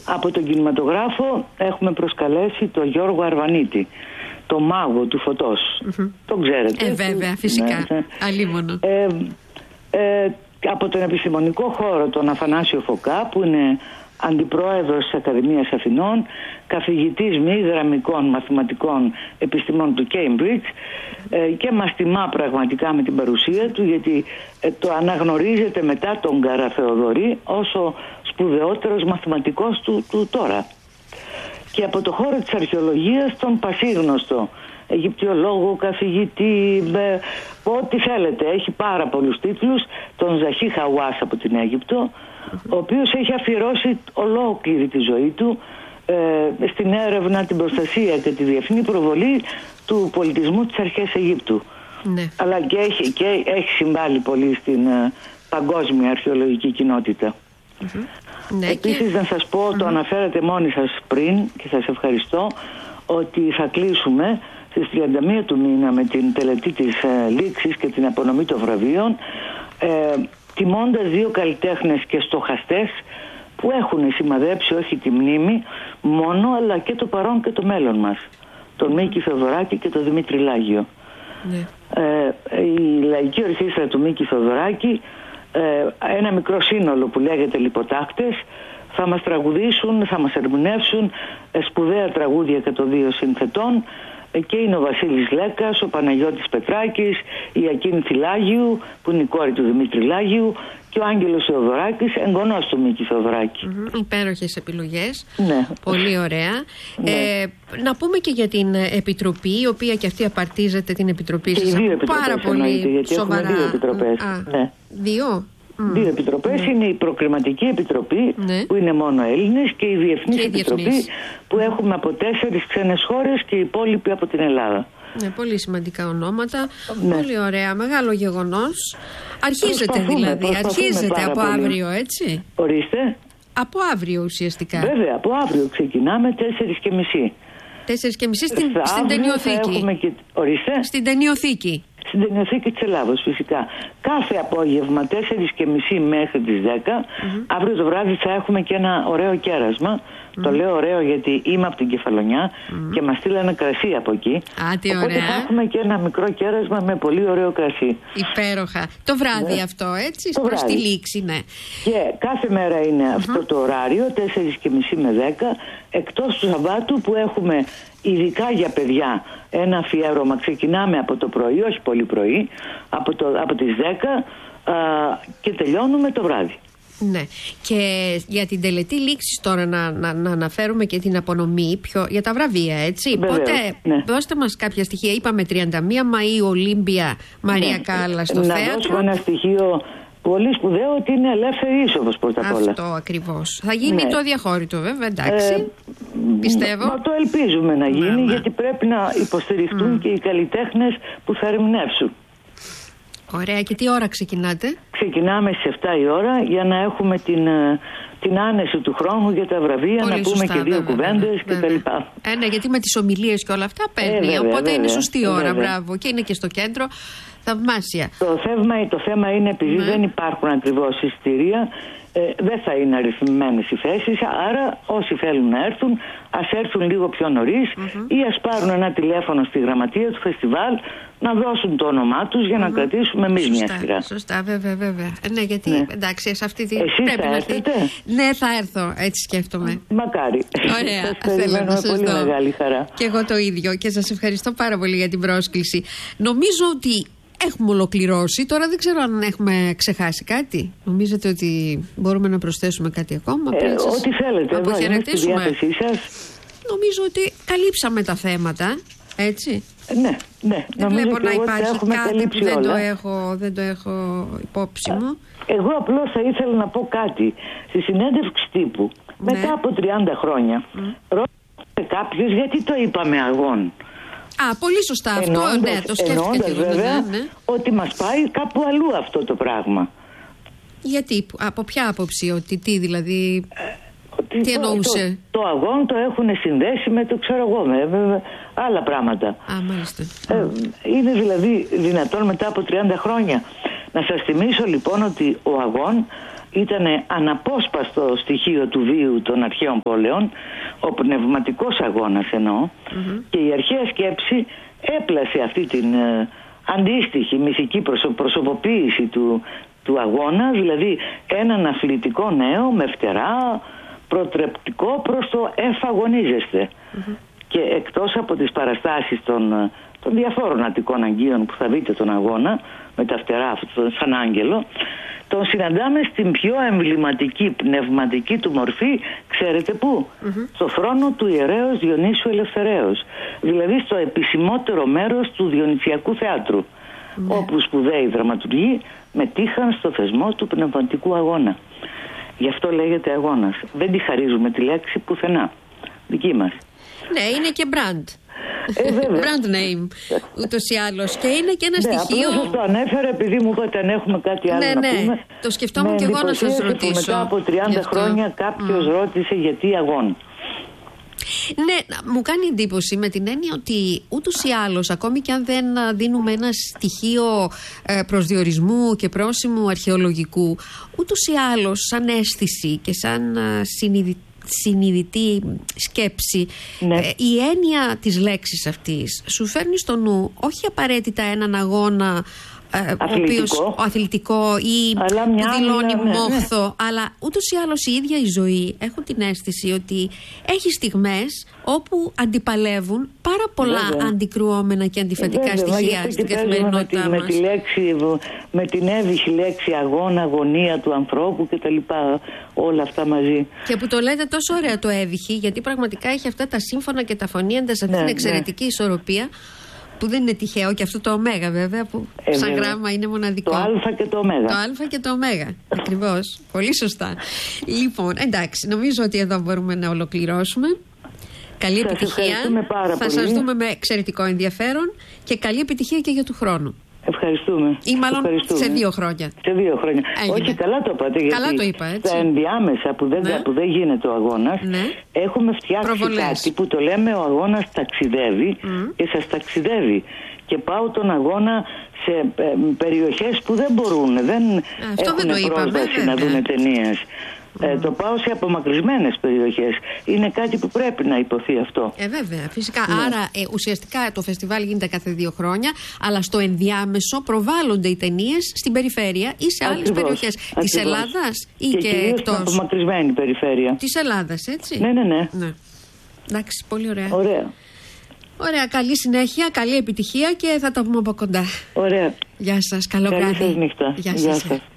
από τον κινηματογράφο έχουμε προσκαλέσει τον Γιώργο Αρβανίτη, το μάγο του φωτός. Τον ξέρετε. Βέβαια, φυσικά. Αλίμονο. Από τον επιστημονικό χώρο τον Αφανάσιο Φωκά, που είναι αντιπρόεδρος της Ακαδημίας Αθηνών, καθηγητής μη γραμμικών μαθηματικών επιστημών του Cambridge, και μας τιμά πραγματικά με την παρουσία του, γιατί το αναγνωρίζεται μετά τον Καραθεοδωρή ως ο σπουδαιότερος μαθηματικός του τώρα. Και από το χώρο της αρχαιολογίας τον πασίγνωστο Αιγυπτιολόγο, καθηγητή, ό,τι θέλετε, έχει πάρα πολλούς τίτλους, τον Ζαχί Χαουάς από την Αίγυπτο, ο οποίος έχει αφιερώσει ολόκληρη τη ζωή του στην έρευνα, την προστασία και τη διεθνή προβολή του πολιτισμού της αρχαίας Αιγύπτου. Ναι. Αλλά και έχει συμβάλει πολύ στην παγκόσμια αρχαιολογική κοινότητα. Ναι, επίσης να σας πω, το αναφέρατε μόνοι σας πριν και σας ευχαριστώ, ότι θα κλείσουμε στις 31 του μήνα με την τελετή της λήξης και την απονομή των βραβείων, τιμώντας 2 καλλιτέχνες και στοχαστές που έχουν σημαδέψει όχι τη μνήμη μόνο, αλλά και το παρόν και το μέλλον μας, τον Μίκη Θεοδωράκη και τον Δημήτρη Λάγιο. Ναι. Η Λαϊκή Ορχήστρα του Μίκη Θεοδωράκη, ένα μικρό σύνολο που λέγεται Λιποτάκτες, θα μας τραγουδήσουν, θα μας ερμηνεύσουν σπουδαία τραγούδια και των 2 συνθετών, και είναι ο Βασίλης Λέκας, ο Παναγιώτης Πετράκης, η Ακίνθη Λάγιου που είναι η κόρη του Δημήτρη Λάγιου, και ο Άγγελος Θεοδωράκης, εγγονός του Μίκη Θεοδωράκη. Υπέροχες επιλογές. Ναι. Πολύ ωραία. Ναι. Να πούμε και για την Επιτροπή, η οποία και αυτή απαρτίζεται, την Επιτροπή σας, πάρα πολύ σοβαρά. 2 επιτροπές. Ναι. 2. 2 επιτροπές. Είναι η Προκριματική Επιτροπή, που είναι μόνο Έλληνες, και η Διεθνής Επιτροπή, που έχουμε από 4 ξένες χώρες και οι υπόλοιποι από την Ελλάδα. Ναι, πολύ σημαντικά ονόματα. Ναι. Πολύ ωραία. Μεγάλο γεγονός. Αρχίζεται δηλαδή. Αρχίζεται από αύριο, έτσι. Ορίστε. Από αύριο ουσιαστικά. Βέβαια, από αύριο ξεκινάμε 4:30. 4:30 στην Ταινιοθήκη. Ορίστε. Στην Ταινιοθήκη. Στην Ταινιοθήκη της Ελλάδος, φυσικά. Κάθε απόγευμα 4:30 μέχρι τις 10. Αύριο το βράδυ θα έχουμε και ένα ωραίο κέρασμα. Το λέω ωραίο γιατί είμαι από την Κεφαλονιά και μας στείλανε κρασί από εκεί. Οπότε θα έχουμε και ένα μικρό κέρασμα με πολύ ωραίο κρασί. Υπέροχα. Το βράδυ αυτό, έτσι, προς τη λήξη, ναι. Και κάθε μέρα είναι αυτό το ωράριο, 4:30 με 10, εκτός του Σαββάτου που έχουμε ειδικά για παιδιά ένα αφιέρωμα. Ξεκινάμε από το πρωί, όχι πολύ πρωί, από τις 10 και τελειώνουμε το βράδυ. Ναι. Και για την τελετή λήξης τώρα να αναφέρουμε και την απονομή για τα βραβεία, έτσι. Βεβαίως, οπότε δώστε μας κάποια στοιχεία. Είπαμε 31 Μαΐου Ολύμπια Μαρία Κάλλα στο θέατρο. Να δώσουμε ένα στοιχείο πολύ σπουδαίο, ότι είναι ελεύθερη είσοδος πρώτα απ' όλα. Αυτό ακριβώς. Θα γίνει το αδιαχώρητο βέβαια, εντάξει. Πιστεύω. Μα το ελπίζουμε να γίνει, γιατί πρέπει να υποστηριχτούν και οι καλλιτέχνες που θα ερμηνεύσουν. Ωραία. Και τι ώρα ξεκινάτε? Ξεκινάμε στις 7 η ώρα για να έχουμε την άνεση του χρόνου για τα βραβεία. Πολύ να πούμε σωστά, και 2 κουβέντες κτλ. Ναι, γιατί με τις ομιλίες και όλα αυτά παίρνει. Οπότε είναι σωστή ώρα. Μπράβο. Και είναι και στο κέντρο. Θαυμάσια. Το θέμα είναι, επειδή δεν υπάρχουν ακριβώς εισιτήρια, δεν θα είναι αριθμημένες οι θέσεις, άρα όσοι θέλουν να έρθουν, ας έρθουν λίγο πιο νωρίς ή ας πάρουν ένα τηλέφωνο στη γραμματεία του φεστιβάλ να δώσουν το όνομά τους για να κρατήσουμε εμείς μια σειρά. Σωστά, βέβαια. Ναι, γιατί εντάξει, σε αυτή τη. Εσείς θα έρθετε? Ναι, θα έρθω, έτσι σκέφτομαι. Μακάρι. Ωραία. Σας περιμένω με πολύ μεγάλη χαρά. Και εγώ το ίδιο και σας ευχαριστώ πάρα πολύ για την πρόσκληση. Νομίζω ότι έχουμε ολοκληρώσει. Τώρα δεν ξέρω αν έχουμε ξεχάσει κάτι. Νομίζετε ότι μπορούμε να προσθέσουμε κάτι ακόμα? Ό,τι θέλετε. Αποχαιρετήσουμε. Στη διάθεσή σας. Νομίζω ότι καλύψαμε τα θέματα. Έτσι. Ναι. Δεν βλέπω να υπάρχει κάτι που δεν το έχω υπόψη μου. Εγώ απλώς θα ήθελα να πω κάτι. Στη συνέντευξη τύπου, μετά από 30 χρόνια, ρώτησε κάποιος γιατί το είπαμε αγών. Πολύ σωστά αυτό, το σκέφτηκα και εγώ. Βέβαια ότι μας πάει κάπου αλλού αυτό το πράγμα. Γιατί, από ποια άποψη, ότι τι δηλαδή, τι εννοούσε? Το αγών το έχουν συνδέσει με το ξέρω εγώ, με άλλα πράγματα. Μάλιστα. Είναι δηλαδή δυνατόν μετά από 30 χρόνια. Να σας θυμίσω λοιπόν ότι ο αγών ήταν αναπόσπαστο στοιχείο του βίου των αρχαίων πόλεων, ο πνευματικός αγώνας εννοώ, και η αρχαία σκέψη έπλασε αυτή την αντίστοιχη μυθική προσωποποίηση του αγώνα, δηλαδή έναν αθλητικό νέο με φτερά, προτρεπτικό προς το εφαγωνίζεστε. Και εκτός από τις παραστάσεις των διαφόρων αττικών αγγείων που θα δείτε τον αγώνα με τα φτερά σαν άγγελο, τον συναντάμε στην πιο εμβληματική πνευματική του μορφή, ξέρετε πού? Στο θρόνο του ιερέως Διονύσου Ελευθερέως, δηλαδή στο επισημότερο μέρος του Διονυσιακού θεάτρου, όπου σπουδαίοι δραματουργοί μετήχαν στο θεσμό του πνευματικού αγώνα. Γι' αυτό λέγεται αγώνας. Δεν τη χαρίζουμε τη λέξη πουθενά. Δική μας. Ναι, είναι και brand. Brand name, ούτως ή άλλως. Και είναι και ένα στοιχείο. Απλώς το ανέφερα επειδή μου είπατε αν έχουμε κάτι άλλο να πούμε. Το σκεφτόμουν και εγώ να σας ρωτήσω. Μετά από 30 χρόνια κάποιος ρώτησε γιατί αγώνα. Ναι, μου κάνει εντύπωση με την έννοια ότι ούτως ή άλλως, ακόμη και αν δεν δίνουμε ένα στοιχείο προσδιορισμού και πρόσημου αρχαιολογικού, ούτως ή άλλως σαν αίσθηση και σαν συνειδητή σκέψη, η έννοια της λέξης αυτής σου φέρνει στο νου όχι απαραίτητα έναν αγώνα αθλητικό ή που δηλώνει μόχθο, αλλά ούτως ή άλλως η ίδια η ζωή, έχω την αίσθηση ότι έχει στιγμές όπου αντιπαλεύουν πάρα πολλά αντικρουόμενα και αντιφατικά στοιχεία στην καθημερινότητά μας. Με την έβυχη λέξη αγώνα, αγωνία του ανθρώπου κτλ. Όλα αυτά μαζί. Και που το λέτε τόσο ωραία το έβυχη, γιατί πραγματικά έχει αυτά τα σύμφωνα και τα φωνήεντα σε αυτήν την εξαιρετική ισορροπία. Που δεν είναι τυχαίο, και αυτό το ωμέγα βέβαια που σαν γράμμα είναι μοναδικό. Το α και το ωμέγα. Το α και το ωμέγα. Ακριβώς. Πολύ σωστά. Λοιπόν, εντάξει, νομίζω ότι εδώ μπορούμε να ολοκληρώσουμε. Καλή επιτυχία. Θα σας δούμε με εξαιρετικό ενδιαφέρον και καλή επιτυχία και για του χρόνου. Ευχαριστούμε. Ή μάλλον σε 2 χρόνια. Σε 2 χρόνια. Όχι, καλά το είπατε. Καλά το είπα, έτσι. Στα ενδιάμεσα που δεν γίνεται ο αγώνας, έχουμε φτιάξει κάτι που το λέμε ο αγώνας ταξιδεύει και σας ταξιδεύει. Και πάω τον αγώνα σε περιοχές που δεν μπορούν, δεν έχουν πρόσβαση να δουν ταινίες. Το πάω σε απομακρυσμένες περιοχές. Είναι κάτι που πρέπει να υποθεί αυτό. Βέβαια, φυσικά. Άρα ουσιαστικά το φεστιβάλ γίνεται κάθε 2 χρόνια, αλλά στο ενδιάμεσο προβάλλονται οι ταινίες στην περιφέρεια ή σε άλλες περιοχές της Ελλάδας ή και εκτός. Στην απομακρυσμένη περιφέρεια της Ελλάδας, έτσι. Ναι. Εντάξει, πολύ ωραία. Ωραία, καλή συνέχεια, καλή επιτυχία και θα τα πούμε από κοντά. Ωραία. Γεια σας, καλό βράδυ. Καλή σας νύχτα. Γεια σας.